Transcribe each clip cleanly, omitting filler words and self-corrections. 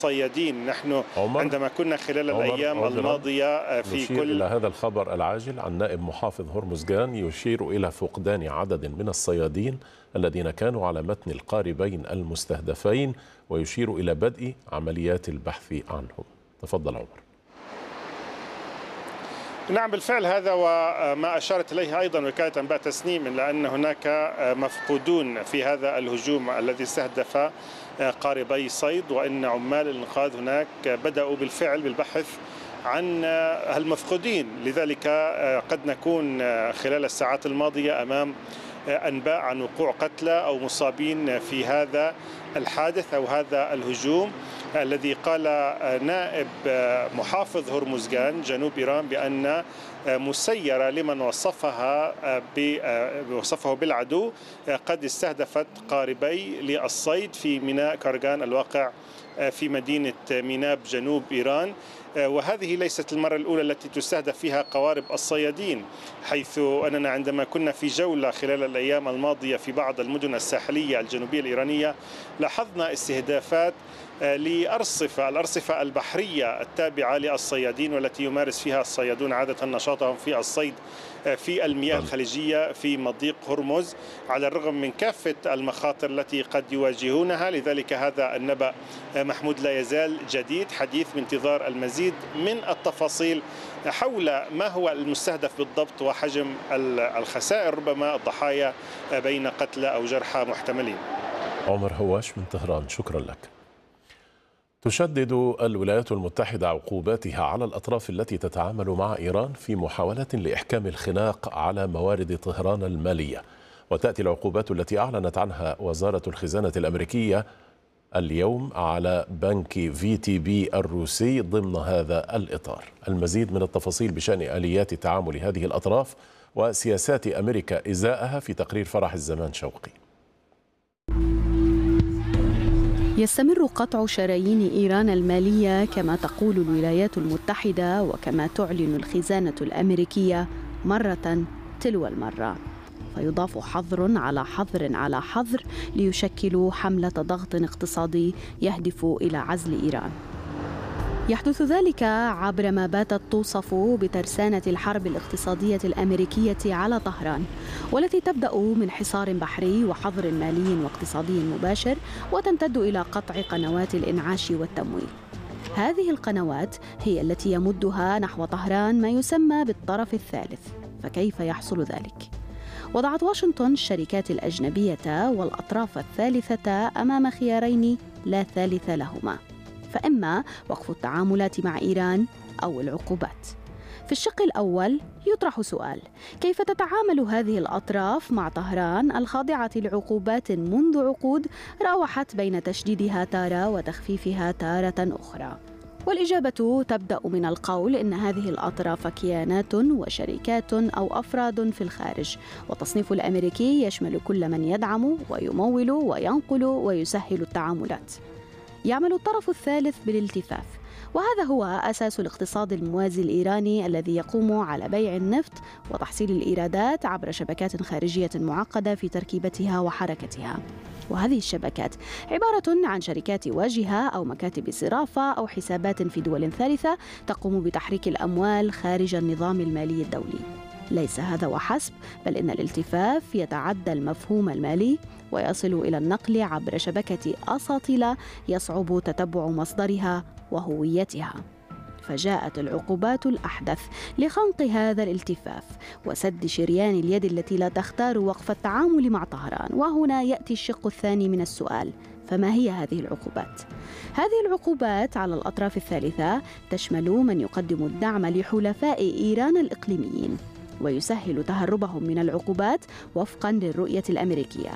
الصيادين. نحن عندما كنا خلال الأيام الماضية في كل إلى هذا الخبر العاجل عن نائب محافظ هرمزغان يشير إلى فقدان عدد من الصيادين الذين كانوا على متن القاربين المستهدفين، ويشير إلى بدء عمليات البحث عنهم. تفضل عمر. نعم بالفعل، هذا وما أشارت إليه أيضا وكالة أنباء تسنيم، إلا أن هناك مفقودون في هذا الهجوم الذي استهدف قاربي صيد، وإن عمال الإنقاذ هناك بدأوا بالفعل بالبحث عن المفقودين. لذلك قد نكون خلال الساعات الماضية أمام أنباء عن وقوع قتلى أو مصابين في هذا الحادث أو هذا الهجوم الذي قال نائب محافظ هرمزغان جنوب إيران بأن مسيرة لمن وصفه بالعدو قد استهدفت قاربي للصيد في ميناء كارغان الواقع في مدينة ميناب جنوب إيران. وهذه ليست المرة الأولى التي تستهدف فيها قوارب الصيادين، حيث أننا عندما كنا في جولة خلال الأيام الماضية في بعض المدن الجنوبية الإيرانية لاحظنا استهدافات الأرصفة البحرية التابعة للصيادين، والتي يمارس فيها الصيادون عادة نشاطهم في الصيد في المياه الخليجية في مضيق هرمز، على الرغم من كافة المخاطر التي قد يواجهونها. لذلك هذا النبأ محمود لا يزال جديد، حديث بانتظار المزيد من التفاصيل حول ما هو المستهدف بالضبط وحجم الخسائر، ربما الضحايا بين قتلى أو جرحى محتملين. عمر هواش من طهران، شكرا لك. تشدد الولايات المتحدة عقوباتها على الأطراف التي تتعامل مع إيران في محاولة لإحكام الخناق على موارد طهران المالية، وتأتي العقوبات التي أعلنت عنها وزارة الخزانة الأمريكية اليوم على بنك VTB الروسي ضمن هذا الإطار. المزيد من التفاصيل بشأن آليات تعامل هذه الأطراف وسياسات أمريكا إزاءها في تقرير فرح الزمان شوقي. يستمر قطع شرايين إيران المالية كما تقول الولايات المتحدة وكما تعلن الخزانة الأمريكية مرة تلو المرة، فيضاف حظر على حظر على حظر ليشكلوا حملة ضغط اقتصادي يهدف إلى عزل إيران. يحدث ذلك عبر ما باتت توصف بترسانة الحرب الاقتصادية الأمريكية على طهران، والتي تبدأ من حصار بحري وحظر مالي واقتصادي مباشر، وتمتد إلى قطع قنوات الإنعاش والتمويل. هذه القنوات هي التي يمدها نحو طهران ما يسمى بالطرف الثالث. فكيف يحصل ذلك؟ وضعت واشنطن الشركات الأجنبية والأطراف الثالثة أمام خيارين لا ثالث لهما، فإما وقف التعاملات مع إيران أو العقوبات. في الشق الأول يطرح سؤال: كيف تتعامل هذه الأطراف مع طهران الخاضعة لعقوبات منذ عقود راوحت بين تشديدها تارة وتخفيفها تارة أخرى؟ والإجابة تبدأ من القول إن هذه الأطراف كيانات وشركات أو أفراد في الخارج، والتصنيف الأمريكي يشمل كل من يدعم ويمول وينقل ويسهل التعاملات. يعمل الطرف الثالث بالالتفاف، وهذا هو أساس الاقتصاد الموازي الإيراني الذي يقوم على بيع النفط وتحصيل الإيرادات عبر شبكات خارجية معقدة في تركيبتها وحركتها. وهذه الشبكات عبارة عن شركات واجهة أو مكاتب صرافة أو حسابات في دول ثالثة تقوم بتحريك الأموال خارج النظام المالي الدولي. ليس هذا وحسب، بل إن الالتفاف يتعدى المفهوم المالي ويصل إلى النقل عبر شبكة أساطيل يصعب تتبع مصدرها وهويتها. فجاءت العقوبات الأحدث لخنق هذا الالتفاف وسد شريان اليد التي لا تختار وقف التعامل مع طهران. وهنا يأتي الشق الثاني من السؤال: فما هي هذه العقوبات؟ هذه العقوبات على الأطراف الثالثة تشمل من يقدم الدعم لحلفاء إيران الإقليميين ويسهل تهربهم من العقوبات وفقاً للرؤية الأمريكية.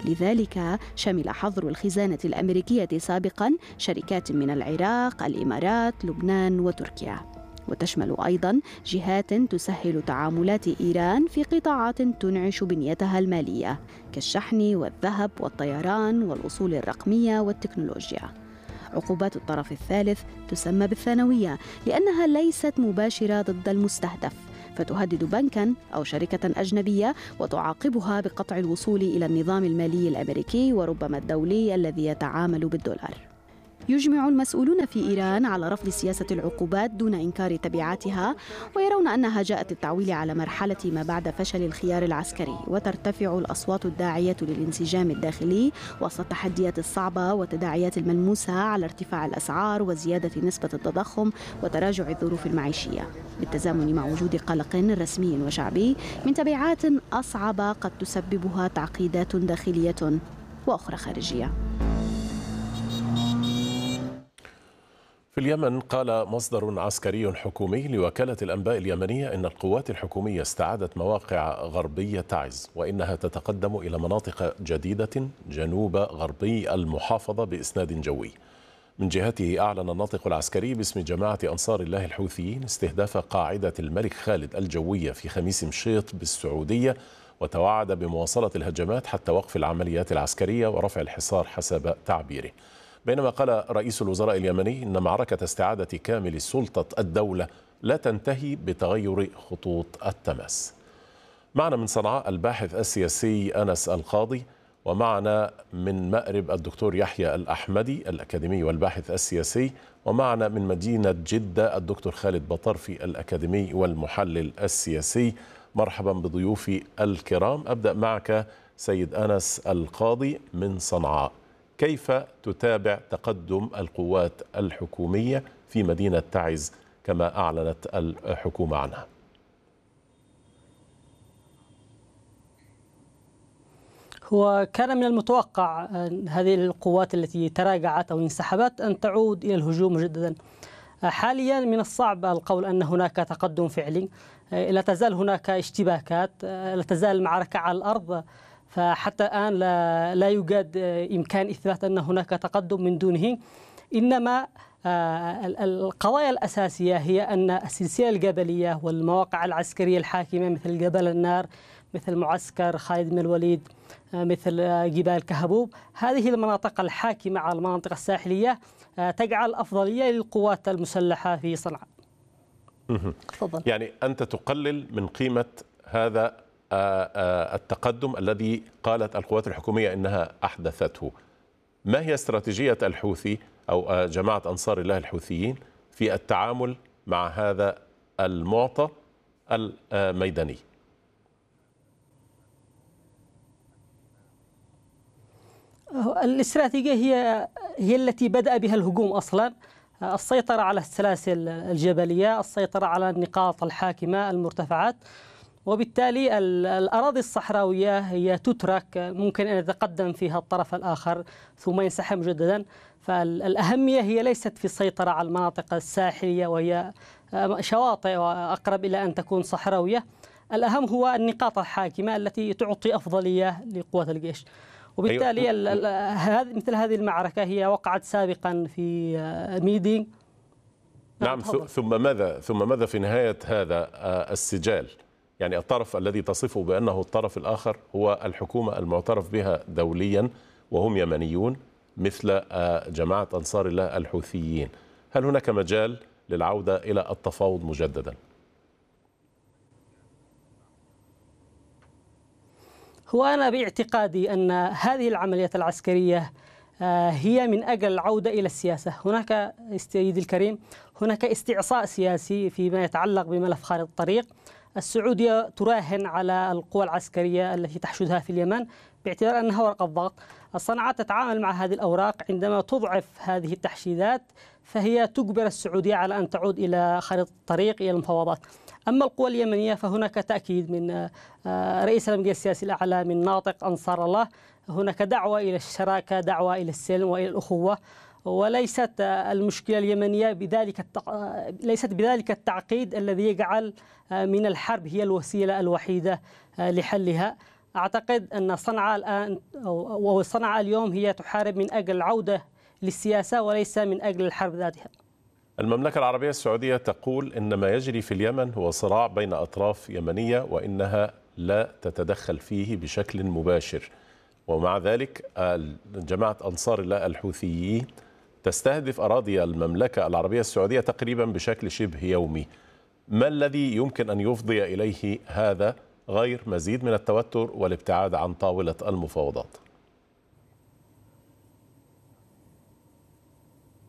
لذلك شمل حظر الخزانة الأمريكية سابقاً شركات من العراق، الإمارات، لبنان وتركيا، وتشمل أيضاً جهات تسهل تعاملات إيران في قطاعات تنعش بنيتها المالية كالشحن والذهب والطيران والأصول الرقمية والتكنولوجيا. عقوبات الطرف الثالث تسمى بالثانوية لأنها ليست مباشرة ضد المستهدف، فتهدد بنكاً أو شركة أجنبية وتعاقبها بقطع الوصول إلى النظام المالي الأمريكي وربما الدولي الذي يتعامل بالدولار. يجمع المسؤولون في إيران على رفض سياسة العقوبات دون إنكار تبعاتها، ويرون أنها جاءت للتعويل على مرحلة ما بعد فشل الخيار العسكري، وترتفع الأصوات الداعية للانسجام الداخلي وسط التحديات الصعبة والتداعيات الملموسة على ارتفاع الأسعار وزيادة نسبة التضخم وتراجع الظروف المعيشية، بالتزامن مع وجود قلق رسمي وشعبي من تبعات أصعب قد تسببها تعقيدات داخلية وأخرى خارجية. في اليمن قال مصدر عسكري حكومي لوكالة الأنباء اليمنية إن القوات الحكومية استعادت مواقع غربية تعز، وإنها تتقدم إلى مناطق جديدة جنوب غربي المحافظة بإسناد جوي. من جهته أعلن الناطق العسكري باسم جماعة أنصار الله الحوثيين استهداف قاعدة الملك خالد الجوية في خميس مشيط بالسعودية، وتوعد بمواصلة الهجمات حتى وقف العمليات العسكرية ورفع الحصار حسب تعبيره. بينما قال رئيس الوزراء اليمني إن معركة استعادة كامل سلطة الدولة لا تنتهي بتغير خطوط التماس. معنا من صنعاء الباحث السياسي أنس القاضي، ومعنا من مأرب الدكتور يحيى الأحمدي الأكاديمي والباحث السياسي، ومعنا من مدينة جدة الدكتور خالد بطرفي الأكاديمي والمحلل السياسي. مرحبا بضيوفي الكرام. أبدأ معك سيد أنس القاضي من صنعاء. كيف تتابع تقدم القوات الحكومية في مدينة تعز كما أعلنت الحكومة عنها؟ هو كان من المتوقع أن هذه القوات التي تراجعت أو انسحبت أن تعود إلى الهجوم مجددا. حاليا من الصعب القول أن هناك تقدم فعلي، لا تزال هناك اشتباكات، لا تزال المعركة على الأرض، فحتى الآن لا يوجد إمكان إثبات أن هناك تقدم من دونه. إنما القضايا الأساسية هي أن السلسلة الجبلية والمواقع العسكرية الحاكمة مثل جبل النار، مثل معسكر خالد بن الوليد، مثل جبال كهبوب، هذه المناطق الحاكمة على المناطق الساحلية تجعل أفضلية للقوات المسلحة في صنعاء. تفضل. يعني أنت تقلل من قيمة هذا التقدم الذي قالت القوات الحكومية إنها أحدثته. ما هي استراتيجية الحوثي أو جماعة أنصار الله الحوثيين في التعامل مع هذا المعطى الميداني؟ الاستراتيجية هي التي بدأ بها الهجوم أصلا، السيطرة على السلاسل الجبلية، السيطرة على النقاط الحاكمة المرتفعات، وبالتالي الأراضي الصحراوية هي تترك، ممكن أن يتقدم فيها الطرف الآخر ثم ينسحب مجددا. فالأهمية هي ليست في السيطرة على المناطق الساحلية وهي شواطئ وأقرب إلى أن تكون صحراوية، الأهم هو النقاط الحاكمة التي تعطي أفضلية لقوات الجيش. وبالتالي مثل هذه المعركة هي وقعت سابقا في ميدين. نعم. ثم ماذا في نهاية هذا السجال؟ يعني الطرف الذي تصفه بأنه الطرف الآخر هو الحكومة المعترف بها دوليا وهم يمنيون مثل جماعة أنصار الله الحوثيين. هل هناك مجال للعودة إلى التفاوض مجددا؟ هو أنا باعتقادي أن هذه العمليات العسكرية هي من أجل العودة إلى السياسة. هناك سيدي الكريم هناك استعصاء سياسي فيما يتعلق بملف خارطة الطريق. السعودية تراهن على القوى العسكرية التي تحشدها في اليمن باعتبار أنها ورقة ضغط. صنعاء تتعامل مع هذه الأوراق، عندما تضعف هذه التحشيدات فهي تجبر السعودية على أن تعود إلى خارطة الطريق، إلى المفاوضات. أما القوى اليمنية فهناك تأكيد من رئيس الأمجد السياسي الأعلى من ناطق أنصار الله، هناك دعوة إلى الشراكة، دعوة إلى السلم وإلى الأخوة، وليست المشكلة اليمنية ليست بذلك التعقيد الذي يجعل من الحرب هي الوسيلة الوحيدة لحلها. أعتقد أن صنعاء الآن أو صنعاء اليوم هي تحارب من أجل العودة للسياسة وليس من أجل الحرب ذاتها. المملكة العربية السعودية تقول إن ما يجري في اليمن هو صراع بين أطراف يمنية وإنها لا تتدخل فيه بشكل مباشر، ومع ذلك جماعة أنصار الله الحوثيين تستهدف أراضي المملكة العربية السعودية تقريبا بشكل شبه يومي. ما الذي يمكن أن يفضي إليه هذا غير مزيد من التوتر والابتعاد عن طاولة المفاوضات؟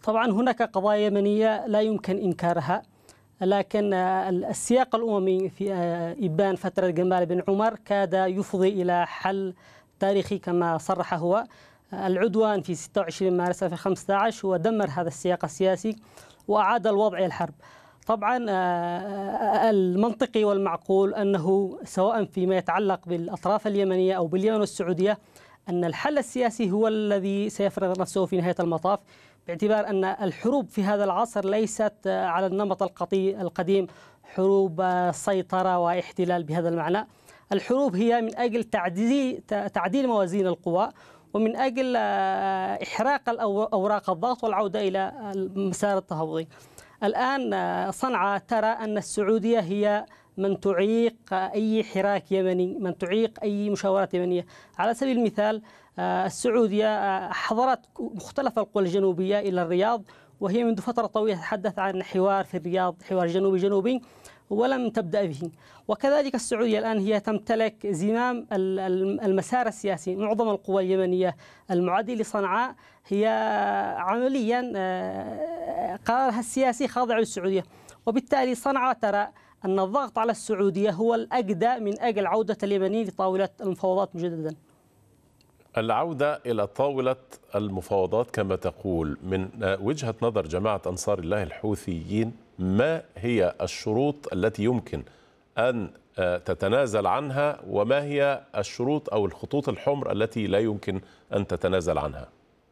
طبعا هناك قضايا يمنية لا يمكن إنكارها، لكن السياق الأممي في إبان فترة جمال بن عمر كاد يفضي إلى حل تاريخي كما صرح هو. العدوان في 26 مارس 2015 هو دمر هذا السياق السياسي وأعاد الوضع إلى الحرب. طبعا المنطقي والمعقول أنه سواء فيما يتعلق بالأطراف اليمنية أو باليمن والسعودية أن الحل السياسي هو الذي سيفرض نفسه في نهاية المطاف، باعتبار أن الحروب في هذا العصر ليست على النمط القديم حروب سيطرة واحتلال بهذا المعنى. الحروب هي من أجل تعديل موازين القوى ومن أجل إحراق أوراق الضغط والعودة إلى المسار التهاوضي. الآن صنعاء ترى أن السعودية هي من تعيق أي حراك يمني، من تعيق أي مشاورات يمنية. على سبيل المثال السعودية حضرت مختلف القوى الجنوبية إلى الرياض، وهي منذ فترة طويلة تتحدث عن حوار في الرياض، حوار جنوبي ولم تبدأ به. وكذلك السعودية الآن هي تمتلك زمام المسار السياسي. معظم القوى اليمنية المعادية لصنعاء هي عمليا قرارها السياسي خاضع للسعودية، وبالتالي صنعاء ترى أن الضغط على السعودية هو الأجدى من أجل عودة اليمنيين لطاولة المفاوضات مجددا. العودة إلى طاولة المفاوضات كما تقول، من وجهة نظر جماعة أنصار الله الحوثيين ما هي الشروط التي يمكن أن تتنازل عنها، وما هي الشروط أو الخطوط الحمر التي لا يمكن أن تتنازل عنها؟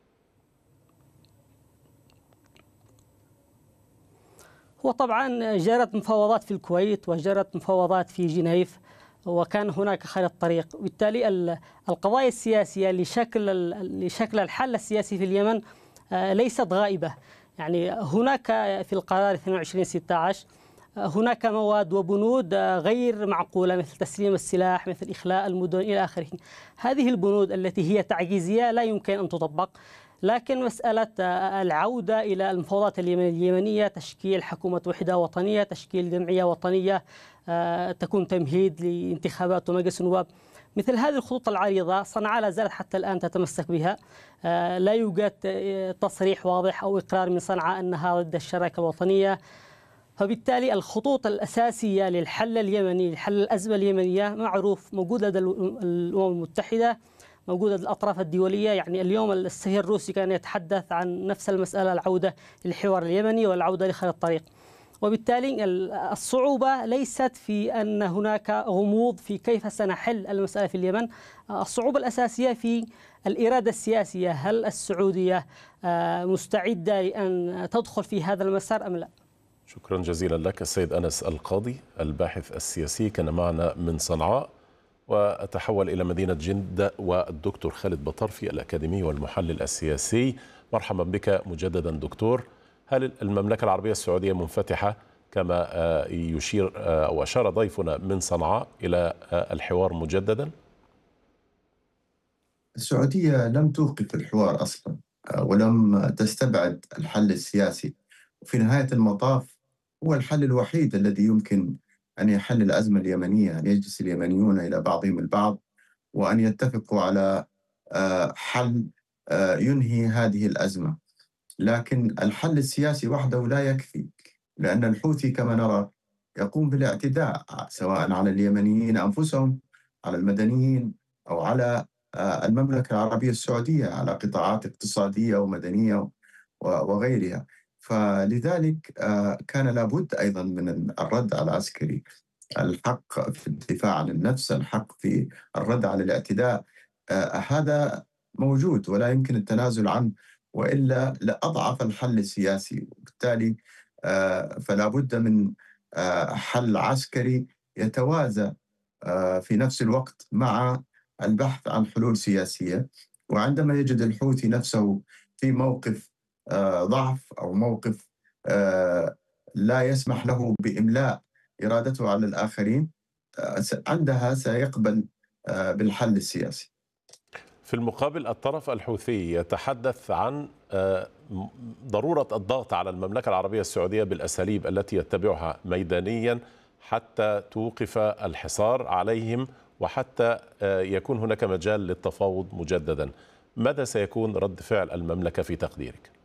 وطبعا جرت مفاوضات في الكويت وجرت مفاوضات في جنيف وكان هناك خارطة طريق. بالتالي القضايا السياسية لشكل الحل السياسي في اليمن ليست غائبة. يعني هناك في القرار 22/16 هناك مواد وبنود غير معقولة، مثل تسليم السلاح، مثل إخلاء المدن إلى آخره. هذه البنود التي هي تعجيزية لا يمكن أن تطبق. لكن مسألة العودة إلى المفاوضات اليمنية، تشكيل حكومة وحدة وطنية، تشكيل جمعية وطنية تكون تمهيد لانتخابات ومجلس النواب، مثل هذه الخطوط العريضة صنعاء لا زالت حتى الآن تتمسك بها. لا يوجد تصريح واضح أو إقرار من صنعاء أنها ضد الشراكة الوطنية. فبالتالي الخطوط الأساسية للحل اليمني، لحل الأزمة اليمنية معروف، موجودة لدى الأمم المتحدة، موجودة الأطراف الدولية. يعني اليوم السفير الروسي كان يتحدث عن نفس المسألة، العودة للحوار اليمني والعودة لخارطة الطريق. وبالتالي الصعوبة ليست في أن هناك غموض في كيف سنحل المسألة في اليمن، الصعوبة الأساسية في الإرادة السياسية. هل السعودية مستعدة لأن تدخل في هذا المسار أم لا؟ شكرا جزيلا لك السيد أنس القاضي الباحث السياسي، كان معنا من صنعاء. وأتحول إلى مدينة جدة والدكتور خالد بطرفي الأكاديمي والمحلل السياسي. مرحبا بك مجددا دكتور. هل المملكة العربية السعودية منفتحة كما يشير أو أشار ضيفنا من صنعاء إلى الحوار مجددا؟ السعودية لم توقف الحوار أصلا ولم تستبعد الحل السياسي، وفي نهاية المطاف هو الحل الوحيد الذي يمكن أن يحل الأزمة اليمنية، أن يجلس اليمنيون إلى بعضهم البعض وأن يتفقوا على حل ينهي هذه الأزمة. لكن الحل السياسي وحده لا يكفي، لأن الحوثي كما نرى يقوم بالاعتداء سواء على اليمنيين أنفسهم، على المدنيين، أو على المملكة العربية السعودية، على قطاعات اقتصادية ومدنية وغيرها. فلذلك كان لابد أيضا من الرد على العسكري، الحق في الدفاع عن النفس، الحق في الرد على الاعتداء، هذا موجود ولا يمكن التنازل عنه، وإلا لأضعف الحل السياسي. وبالتالي فلا بد من حل عسكري يتوازى في نفس الوقت مع البحث عن حلول سياسية. وعندما يجد الحوثي نفسه في موقف ضعف أو موقف لا يسمح له بإملاء إرادته على الآخرين، عندها سيقبل بالحل السياسي. في المقابل الطرف الحوثي يتحدث عن ضرورة الضغط على المملكة العربية السعودية بالأساليب التي يتبعها ميدانيا حتى توقف الحصار عليهم وحتى يكون هناك مجال للتفاوض مجددا. ماذا سيكون رد فعل المملكة في تقديرك؟